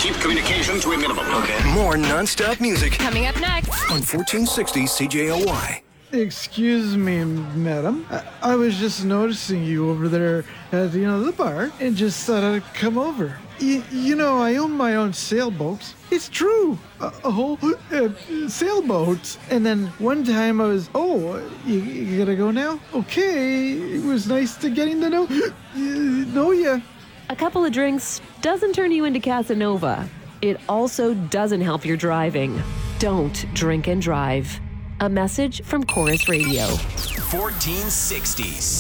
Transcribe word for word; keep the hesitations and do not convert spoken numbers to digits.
Keep communication to a minimum. Okay. More non-stop music Coming up next. on fourteen sixty C J O Y. Excuse me, madam. I, I was just noticing you over there at, you know, the bar and just thought I'd come over. Y- you know, I own my own sailboat. It's true. A, a whole uh, sailboat. And then one time I was, oh, you, you gotta go now? Okay. It was nice to getting to know, uh, know ya. A couple of drinks doesn't turn you into Casanova. It also doesn't help your driving. Don't drink and drive. A message from Chorus Radio. fourteen sixty